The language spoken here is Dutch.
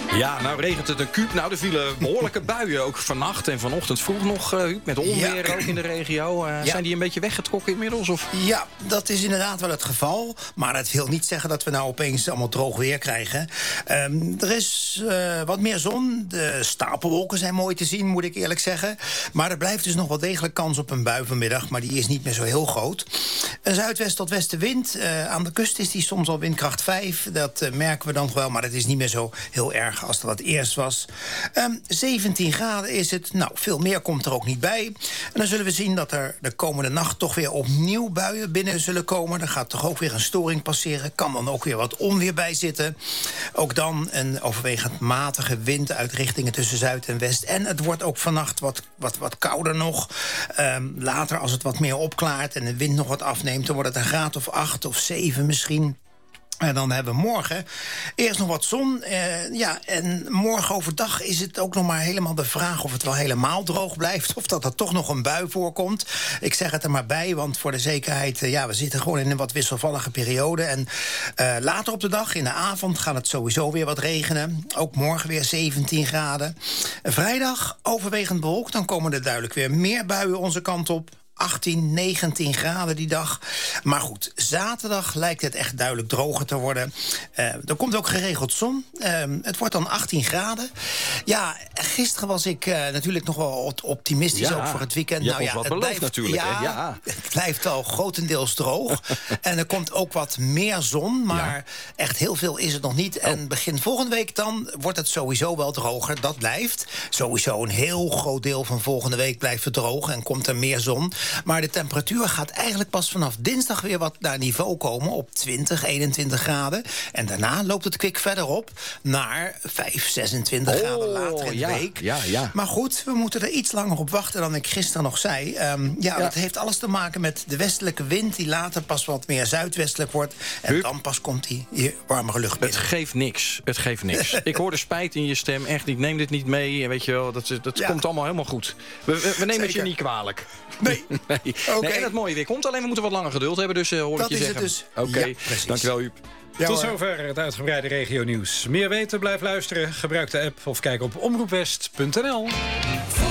Ja, nou regent het een kuub. Nou, er vielen behoorlijke buien ook vannacht en vanochtend vroeg nog, Huub, met onweer ook in de regio. Zijn die een beetje weggetrokken inmiddels? Of? Ja, dat is inderdaad wel het geval. Maar dat wil niet zeggen dat we nou opeens allemaal droog weer krijgen. Er is wat meer zon. De stapelwolken zijn mooi te zien, moet ik eerlijk zeggen. Maar er blijft dus nog wel degelijk kans op een bui vanmiddag. Maar die is niet meer zo heel groot. Een zuidwest tot westenwind. Aan de kust is die soms al windkracht 5. Dat merken we dan nog wel, maar het is niet meer zo heel erg als dat eerst was. 17 graden is het. Nou, veel meer komt er ook niet bij. En dan zullen we zien dat er de komende nacht toch weer opnieuw buien binnen zullen komen. Er gaat toch ook weer een storing passeren. Kan dan ook weer wat onweer bij zitten. Ook dan een overwegend matige wind uit richtingen tussen zuid en west. En het wordt ook vannacht wat kouder nog. Later, als het wat meer opklaart en de wind nog wat afneemt, dan wordt het een graad of 8 of 7 misschien. En dan hebben we morgen eerst nog wat zon. En morgen overdag is het ook nog maar helemaal de vraag of het wel helemaal droog blijft, of dat er toch nog een bui voorkomt. Ik zeg het er maar bij, want voor de zekerheid, we zitten gewoon in een wat wisselvallige periode. En later op de dag, in de avond, gaat het sowieso weer wat regenen. Ook morgen weer 17 graden. Vrijdag overwegend bewolkt, dan komen er duidelijk weer meer buien onze kant op. 18, 19 graden die dag. Maar goed, zaterdag lijkt het echt duidelijk droger te worden. Er komt ook geregeld zon. Het wordt dan 18 graden. Ja, gisteren was ik natuurlijk nog wel optimistisch ook voor het weekend. Je hebt wat beloofd natuurlijk. Het blijft al grotendeels droog. En er komt ook wat meer zon, maar echt heel veel is het nog niet. En begin volgende week dan wordt het sowieso wel droger. Dat blijft. Sowieso een heel groot deel van volgende week blijft het droog en komt er meer zon. Maar de temperatuur gaat eigenlijk pas vanaf dinsdag weer wat naar niveau komen op 20, 21 graden. En daarna loopt het kwik verder op naar 5, 26 graden later in de week. Ja. Maar goed, we moeten er iets langer op wachten dan ik gisteren nog zei. Dat heeft alles te maken met de westelijke wind die later pas wat meer zuidwestelijk wordt. En dan pas komt die warmere lucht binnen. Het geeft niks. Ik hoor de spijt in je stem. Echt, ik neem dit niet mee. Weet je wel, dat komt allemaal helemaal goed. We nemen het je niet kwalijk. Nee. Nee, en het mooie weer komt. Alleen we moeten wat langer geduld hebben, dus hoor ik je zeggen. Dat is het dus. Oké, dankjewel Huub. Tot zover het uitgebreide regionieuws. Meer weten, blijf luisteren. Gebruik de app of kijk op omroepwest.nl.